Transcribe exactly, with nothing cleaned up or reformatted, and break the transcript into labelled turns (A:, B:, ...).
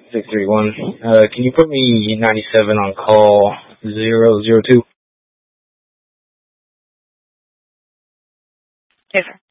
A: six three one. Uh, can you put me ninety-seven on call zero zero two?
B: Yes, sir.